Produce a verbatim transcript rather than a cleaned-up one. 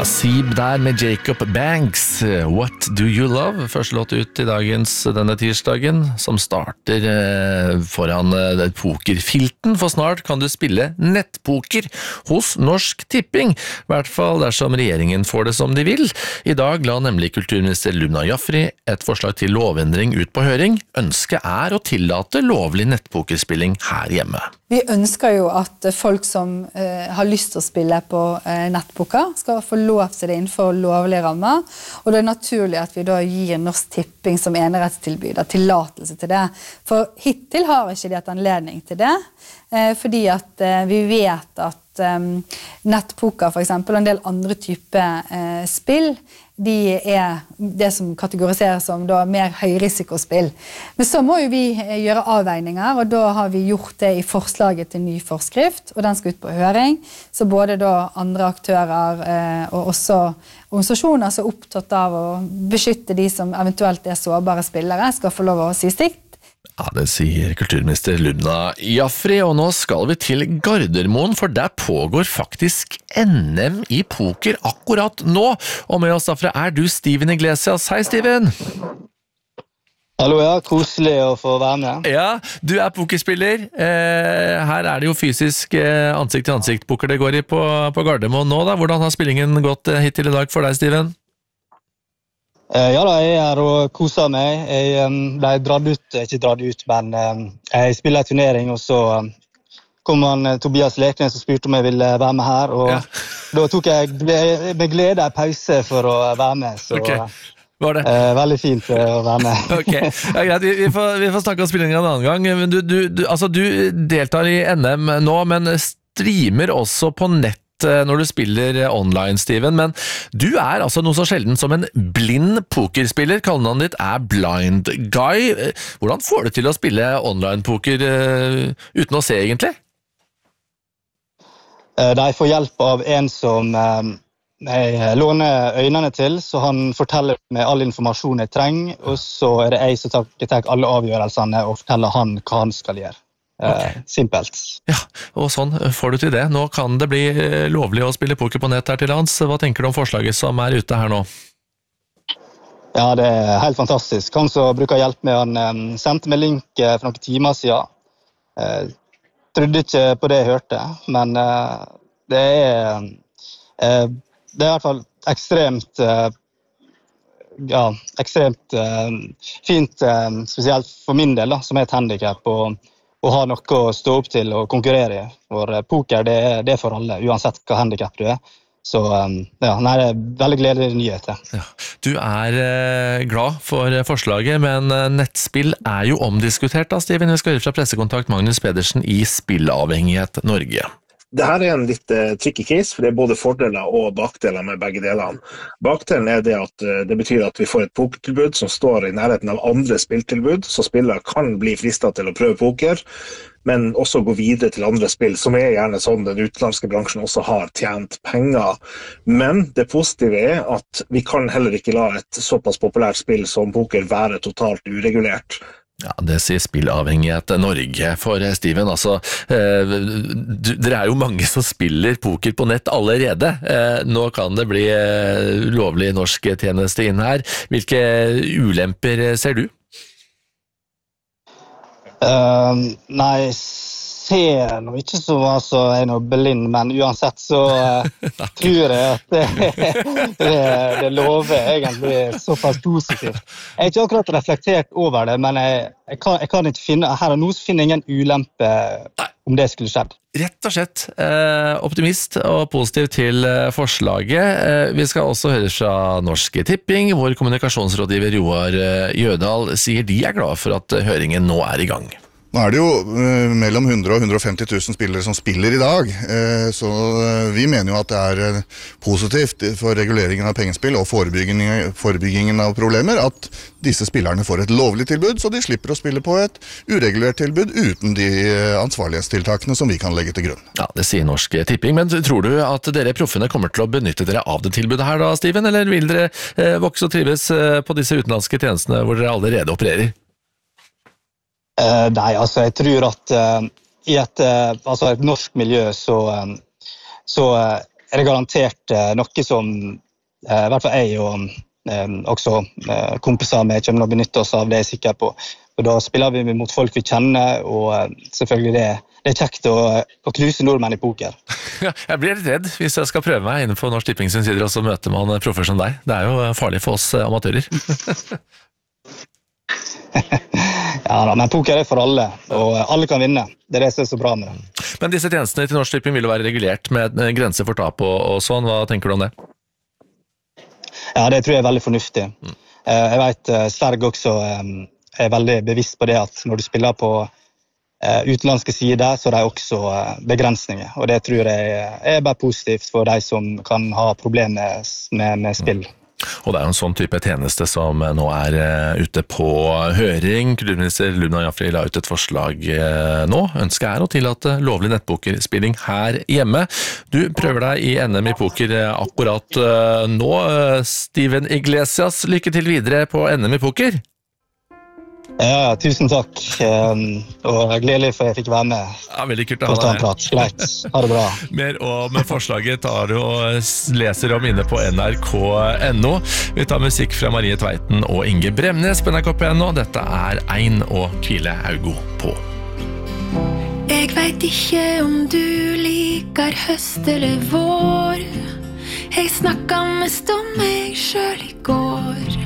Seeb der med Jacob Banks, What Do You Love? Første låt ut i dagens denne tirsdagen, som starter eh, foran eh, pokerfilten, for snart kan du spille nettpoker hos Norsk Tipping, i hvert fall dersom regjeringen får det som de vil. I dag la nemlig kulturminister Lubna Jafri et forslag til lovendring ut på høring. Ønsket er å tillate lovlig nettpokerspilling her hjemme. Vi ønsker jo at folk som eh, har lyst til å spille på eh, nettpoker skal få lov til det innenfor lovlige rammer, og det er naturlig at vi da gir Norsk Tipping som enerettstilbyder tillatelse til det. For hittil har ikke de hatt anledning til det, eh, fordi at eh, vi vet at eh, nettpoker for eksempel, og en del andre typer eh, spill, de er det som kategoriseres som da mer høyrisikospill. Men så må jo vi gjøre avveininger, og da har vi gjort det i forslaget til ny forskrift, og den skal ut på høring. Så både da andre aktører eh, og også organisasjoner som er opptatt av å beskytte de som eventuelt er sårbare spillere, skal få lov å si stikt. Ja, det sier kulturminister Lubna Jafri, og nå skal vi til Gardermoen, for der pågår faktisk N M i poker akkurat nå. Og med oss derfra er du Steven Iglesias. Hei, Steven! Hallo, ja. Koselig å få være med. Ja, du er pokerspiller. Eh, her er det jo fysisk eh, ansikt-til-ansikt-poker det går i på, på Gardermoen nå, da. Hvordan har spillingen gått eh, hittil i dag for deg, Steven? Ja da, jeg er og koser meg. Jeg um, ble dratt ut, ikke dratt ut, men um, jeg spiller en turnering, og så um, kom han Tobias Leknes og spurte om jeg ville være med her, og ja. Da tok jeg med glede en pause for å være med, så okay. Var det? Uh, veldig fint å være med. Ok, ja, greit, vi, vi, får, vi får snakke om spillingen en annen gang, men du, du, du, altså, du deltar i N M nå, men streamer også på nett når du spiller online, Steven, men du er altså noe så sjelden som en blind pokerspiller. Kallenavnet ditt er Blind Guy. Hvordan får du til å spille online-poker uh, uten å se, egentlig? De får hjelp av en som uh, jeg låner øynene til, så han forteller meg all informasjon jeg trenger, og så er det jeg som tar, tar alle avgjørelsene og forteller han hva han skal gjøre. Okay. Simpelt. Ja, og sånn får du til det. Nå kan det bli lovlig å spille poker på nett her til lands. Hva tenker du om forslaget som er ute her nå? Ja, det er helt fantastisk. Han som bruker hjelp med, han um, sendte meg link uh, for noen timer siden. Uh, trodde ikke på det jeg hørte, men uh, det er uh, det er i hvert fall ekstremt uh, ja, ekstremt uh, fint, uh, spesielt for min del, da, som er et handicap, og og ha noe å stå opp til og konkurrere i. For poker, det er, det er for alle, uansett hva handicap du er. Så ja, nei, det er veldig gledelig nyheter. Ja. Du er eh, glad for forslaget, men nettspill er jo omdiskutert da, Steven. Vi skal høre fra pressekontakt Magnus Pedersen i Spillavhengighet Norge. Det her er en litt uh, tricky case, for det er både fordeler og bakdeler med begge delene. Bakdelen er det at uh, det betyr at vi får et pokertilbud som står i nærheten av andre spilltilbud, så spillere kan bli fristet til å prøve poker, men også gå videre til andre spill, som er gjerne sånn den utenlandske bransjen også har tjent penger. Men det positive er at vi kan heller ikke la et såpass populært spill som poker være totalt uregulert. Ja, det sier Spillavhengighet Norge. For Steven, altså, eh, du, dere er jo mange som spiller poker på nett allerede. Eh, nå kan det bli eh, lovlig norsk tjeneste inn her. Hvilke ulemper ser du? Uh, nei, ser nå ikke så altså, jeg er noe blind, men uansett så uh, tror jeg at det, det, det lover egentlig såpass positivt. Jeg har ikke akkurat reflektert over det, men jeg, jeg, kan, jeg kan ikke finne, her og nå så finner jeg ingen ulempe om det skulle skjedd. Rett og slett eh, optimist og positiv til eh, forslaget. Eh, vi skal også høre fra Norsk Tipping, hvor kommunikasjonsrådgiver Roar eh, Jødal sier de er glad for at høringen nå er i gang. Nå er det jo uh, mellom hundre og hundre og femti tusen spillere som spiller i dag, uh, så uh, vi mener jo at det er uh, positivt for reguleringen av pengespill og forebyggingen, forebyggingen av problemer at disse spillerne får et lovlig tilbud, så de slipper å spille på et uregulert tilbud uten de uh, ansvarlighetstiltakene som vi kan legge til grunn. Ja, det sier Norsk Tipping, men tror du at dere proffene kommer til å benytte dere av det tilbudet her da, Steven, eller vil dere uh, vokse og trives uh, på disse utenlandske tjenestene hvor dere allerede opererer? Uh, nei, altså jeg tror at uh, i et, uh, altså et norsk miljø så, um, så uh, er det garantert eh, noe som eh, i hvert fall jeg og eh, også eh, kompiser med kommer å benytte oss av, det er jeg sikker på. Og da spiller vi mot folk vi kjenner, og eh, selvfølgelig det, det er kjekt å, å knuse nordmenn i poker. Ja, jeg blir litt redd hvis jeg skal prøve meg innenfor Norsk Tipping sin sider, og så møter man proffer som deg. Det er jo farlig for oss amatører. Ja da, men poker er for alle, og alle kan vinne. Det er det som er så bra med det. Men disse tjenestene til Norsk Tipping vil jo være regulert med grenser for tap og, og sånn. Hva tenker du om det? Ja, det tror jeg er veldig fornuftig. Mm. Jeg vet Sverg også er veldig bevisst på det at når du spiller på utenlandske sider, så er det også begrensninger. Og det tror jeg er bare positivt for de som kan ha problemer med, med spill. Mm. Og det er jo en sånn type tjeneste som nå er ute på høring. Kulturminister Lubna Jaffery la ut et forslag nå. Ønsket er å tillate lovlig nettpokerspilling her hjemme. Du prøver deg i N M i poker akkurat nå. Steven Iglesias, lykke til videre på N M i poker. Ja, tusen takk. Og gledelig for jeg fikk være med. Ja, veldig kult å ha deg. Greit, ha det bra. Mer om forslaget tar du og leser om inne på N R K punktum N O. Vi tar musikk fra Marie Tveiten og Inge Bremnes på N R K punktum N O. Dette er Ein og Kvile Augo på. Jeg vet ikke om du liker høst eller vår. Jeg snakket mest om meg selv i går.